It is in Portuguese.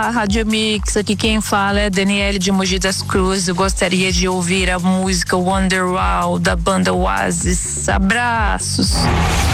Rádio Mix. Aqui quem fala é Daniele de Mogi das Cruzes. Eu gostaria de ouvir a música Wonderwall da banda Oasis. Abraços.